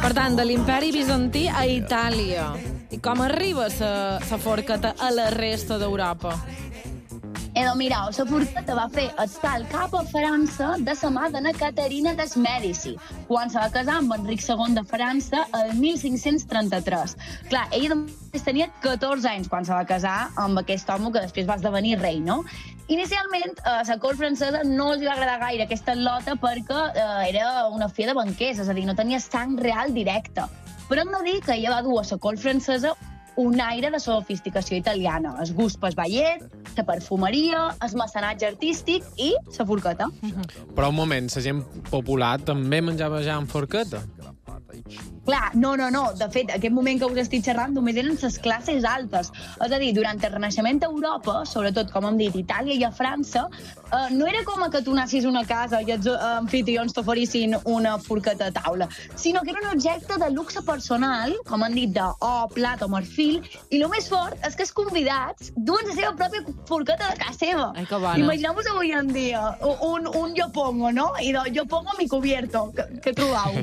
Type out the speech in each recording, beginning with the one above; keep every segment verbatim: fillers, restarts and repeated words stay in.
Per tant, de l'imperi bizantí a Itàlia. I com arriba la forqueta a la resta d'Europa? Edo, mireu, la forqueta va fer estal cap a França de la mà d'Anna Caterina de Mèdici, quan se va casar amb Enric segon de França el mil cinc-cents trenta-tres. Clar, ella només tenia catorze anys quan se va casar amb aquest home que després va esdevenir rei, no? Inicialment, a la cort francesa no els va agradar gaire aquesta lota perquè eh, era una filla de banquers, és a dir, no tenia sang real directa. Però hem de dir que ella va dur a la cort francesa un aire de sofisticació italiana, el gust pel ballet, la perfumeria, el mecenatge artístic i la forqueta. Però un moment, la gent popular també menjava ja amb forqueta? Clar, no, no, no. De fet, aquest moment que us estic xerrant només eren les classes altes. És a dir, durant el Renaixement a Europa, sobretot, com hem dit, Itàlia i a França, eh, no era com que tu anessis a una casa i els anfitrions t'oferissin una forqueta a taula, sinó que era un objecte de luxe personal, com han dit, d'or, plat o marfil, i el més fort és que els convidats duen la seva pròpia forqueta de casa seva. Ai, que bona. Imagineu-vos avui en dia un, un yo pongo, no? I de yo pongo mi cubierto. Què trobau?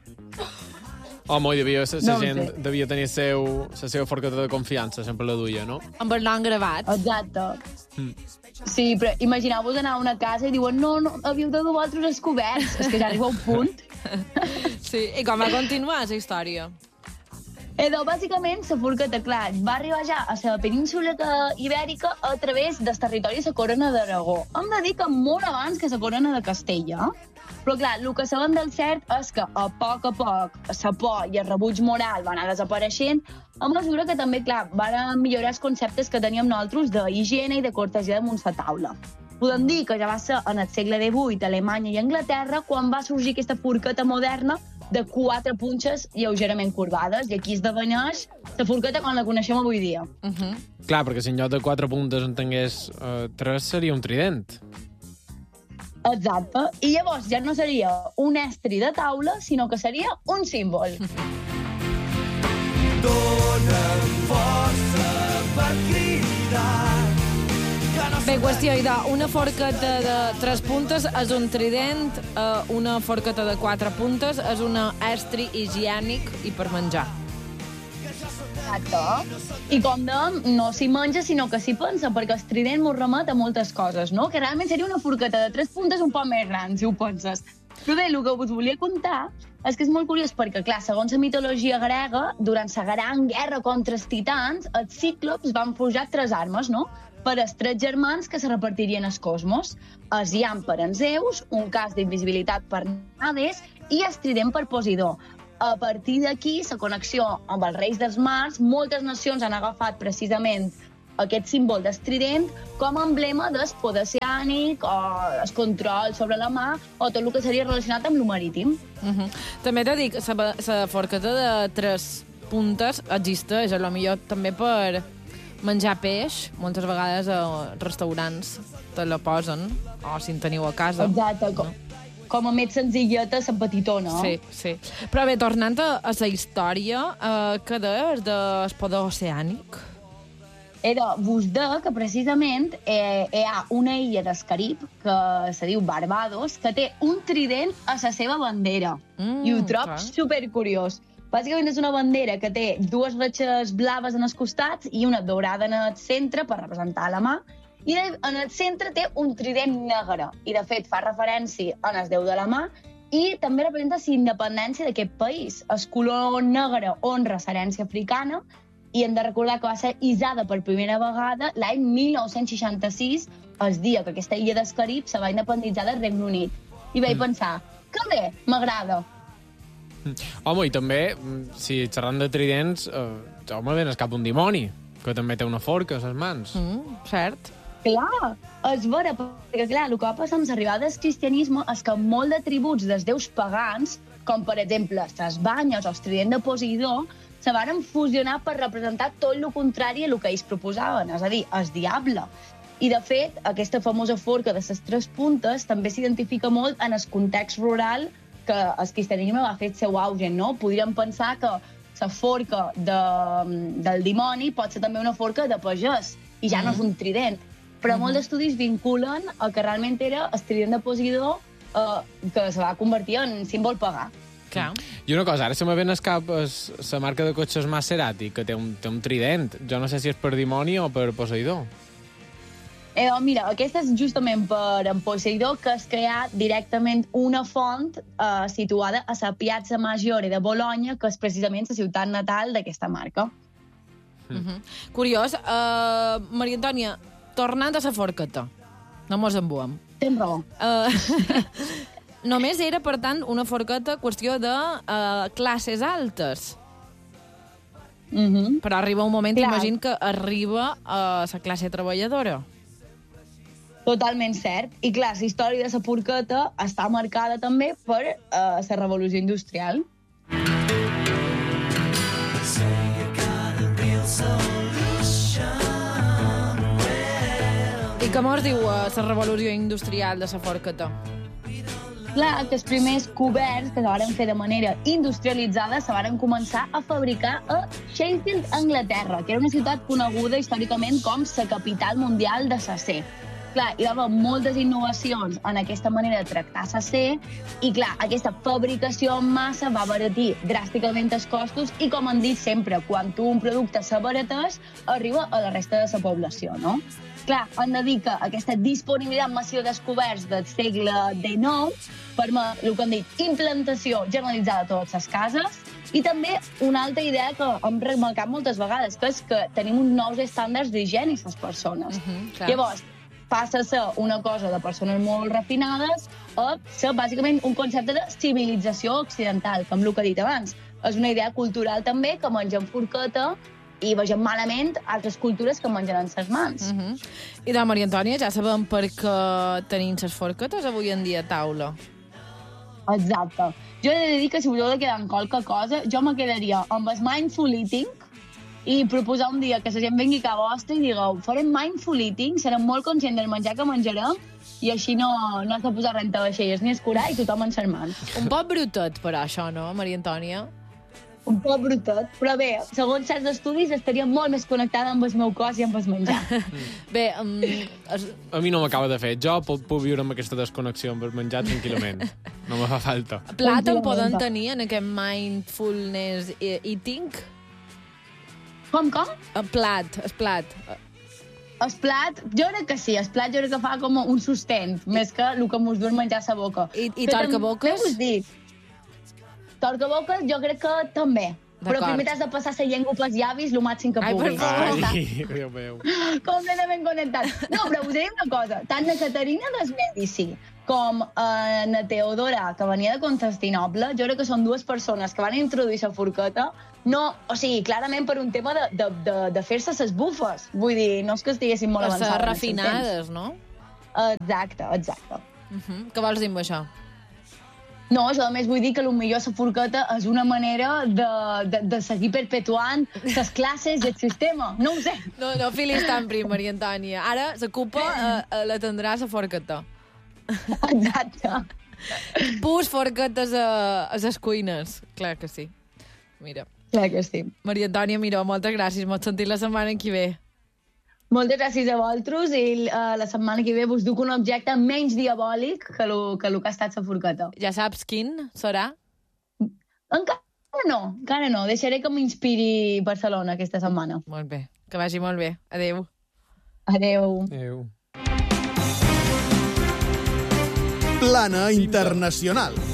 Home, devia, la, la No ho gent sé. devia tenir seu, la seva forqueta de confiança, sempre la duia, no? Amb el nom gravat. Exacte. Sí, però imagineu-vos anar a una casa i diuen no, no, havíeu de dur vosaltres els coberts. És que ja arriba un punt. Sí, i com va continuar la història? Edo, bàsicament, la forqueta, clar, va arribar ja a la península ibèrica a través del territori de la corona d'Aragó. Hem de dir que molt abans que la corona de Castella. Però, clar, el que sabem del cert és que a poc a poc la por i el rebuig moral van anar desapareixent a mesura que també, clar, van millorar els conceptes que teníem nosaltres d'higiene i de cortesia damunt la taula. Podem dir que ja va ser en el segle divuit a Alemanya i Anglaterra quan va sorgir aquesta forqueta moderna de quatre punxes lleugerament corbades, i aquí esdeveneix la forqueta com la coneixem avui dia. Uh -huh. Clar, perquè si en lloc de quatre puntes en tingués uh, tres, seria un trident. Exacte. I llavors ja no seria un estri de taula, sinó que seria un símbol. Dóna'm força per cridar. Bé, qüestió, idò, una forqueta de tres puntes és un trident, eh, una forqueta de quatre puntes és un estri higiènic i per menjar. Exacte. I com dèiem, no s'hi menja, sinó que s'hi pensa, perquè el trident mos remet a moltes coses, no? Que realment seria una forqueta de tres puntes un poc més gran, si ho penses. Però bé, el que us volia contar és que és molt curiós perquè, clar, segons la mitologia grega, durant la gran guerra contra els titans, els cíclops van forjar tres armes, no?, per als tres germans que se repartirien el cosmos. El llamp per en Zeus, un cas d'invisibilitat per Hades i el trident per Posidó. A partir d'aquí, la connexió amb els reis dels mars, moltes nacions han agafat precisament aquest símbol d'estrident com a emblema del poder oceànic o el control sobre la mà o tot el que seria relacionat amb lo marítim. Uh -huh. També t'he dit que la forqueta de tres puntes existeix, a lo millor també per menjar peix. Moltes vegades a restaurants te la posen, o si en teniu a casa. Exacte, com, com a més senzilleta, la petitona. Sí, sí. Però bé, tornant a, a la història, eh, què deies del poder oceànic? Era vos de que precisament eh, hi ha una illa del Carib que se diu Barbados que té un trident a la seva bandera. Mm, I ho trob clar. supercuriós. Bàsicament és una bandera que té dues ratxes blaves en els costats i una daurada en el centre per representar la mà, i en el centre té un trident negre, i de fet fa referència al déu de la mà i també representa la independència d'aquest país. El color negre honra l'herència africana i hem de recordar que va ser hissada per primera vegada l'any mil nou-cents seixanta-sis, el dia que aquesta illa del Carib se va independitzar del Regne Unit. I vaig pensar, que bé, m'agrada. Home, i també, si xerrant de tridents, eh, home, ben es cap un dimoni, que també té una forca a les mans. Mm, cert. Clar, és vera, perquè clar, el que va passar amb l'arribada del cristianisme és que molt d'atributs dels déus pagans, com per exemple les banyes o el trident de Posidó, se varen fusionar per representar tot el contrari a el que ells proposaven, és a dir, el diable. I, de fet, aquesta famosa forca de les tres puntes també s'identifica molt en el context rural que el cristianisme va fer el seu auge, no? Podríem pensar que la forca de, del dimoni pot ser també una forca de pagès, i ja mm. no és un trident. Però mm -hmm. molts estudis vinculen el que realment era el trident de Posidó, eh, que se va convertir en símbol pagà. Clar. I una cosa, ara se me ven al cap la marca de cotxes Maserati, que té un, té un trident. Jo no sé si és per dimoni o per posseïdor. Eh, mira, aquesta és justament per en Poseidó, que es creat directament una font eh, situada a la Piazza Maggiore de Bologna, que és precisament la ciutat natal d'aquesta marca. Mm -hmm. Curiós. Uh, Maria Antònia, tornant a la forqueta, no mos embuem. Tens raó. Uh, només era, per tant, una forqueta qüestió de uh, classes altes. Mm -hmm. Però arriba un moment, Clar. imagino, que arriba a la classe treballadora. Totalment cert. I clar, la història de la forqueta està marcada també per la uh, revolució industrial. I què mos diu uh, la revolució industrial de la forqueta? Clar, que els primers coberts que se van fer de manera industrialitzada se van començar a fabricar a Sheffield, Anglaterra, que era una ciutat coneguda històricament com la capital mundial de l'acer. Clar, hi va haver moltes innovacions en aquesta manera de tractar l'acer i, clar, aquesta fabricació en massa va abaratir dràsticament els costos i, com han dit sempre, quan tu un producte s'abarates, arriba a la resta de la població, no? Clar, han de dir que aquesta disponibilitat massiva dels coberts del segle dinou permet, el que han dit, implantació generalitzada a totes les cases i també una altra idea que hem remarcat moltes vegades, que és que tenim uns nous estàndards d'higiene a les persones. Uh-huh, clar. Llavors, passa a ser una cosa de persones molt refinades a ser, bàsicament, un concepte de civilització occidental, com el que he dit abans. És una idea cultural també que mengem forqueta i vegem malament altres cultures que mengen en ses mans. Uh -huh. I doncs, Maria Antònia, ja sabem per què tenim les forquetes avui en dia a taula. Exacte. Jo he de dir que si voleu de quedar en qualque cosa, jo me quedaria amb el mindful eating i proposar un dia que la gent vengui a vostra i digueu, farem mindful eating, serem molt conscients del menjar que menjarem i així no, no has de posar renta vaixelles ni escurar i tothom en ses mans. Un poc brutet, però, això, no, Maria Antònia? Un poc brutot, però bé, segons certs estudis estaria molt més connectada amb el meu cos i amb el menjar. Bé, um, es... A mi no m'acaba de fer. Jo puc, puc viure amb aquesta desconnexió, amb el menjar tranquil·lament. No me fa falta. Plat en poden tenir en aquest mindfulness eating? Com, com? El plat, el plat. El plat, jo crec que sí, el plat jo crec que fa com un sustent, més que el que mos du menjar a la boca. I, i torcaboques? Què us dic? Torcaboques jo crec que també. Però primer t'has de passar la llengua pels llavis el màxim que Ai, puguis. Ai, Déu meu. Completament connectat. No, però us diré una cosa. Tant la Caterina dels Mèdici com eh, la Teodora, que venia de Constantinoble, jo crec que són dues persones que van introduir la forqueta, no, o sigui, clarament per un tema de, de, de, de fer-se ses bufes. Vull dir, no és que estiguessin molt Per ser avançades. refinades, no? Exacte, exacte. Uh -huh. Què vols dir amb això? No, jo només vull dir que potser la forqueta és una manera de, de, de seguir perpetuant les classes i el sistema. No ho sé. No, no filis tan prim, Maria Antònia. Ara la culpa eh, la tindrà la forqueta. Exacte. Pus forquetes a, a les cuines. Clar que sí. Mira. Clar que sí. Maria Antònia Miró, moltes gràcies. M'ho sentit la setmana que ve. Moltes gràcies a vosaltres i uh, la setmana que ve vos duc un objecte menys diabòlic que lo que, lo que ha estat la forqueta. Ja saps quin serà? Encara no, encara no. Deixaré que m'inspiri Barcelona aquesta setmana. Molt bé. Que vagi molt bé. Adéu. Adéu. Adéu. Plana Internacional.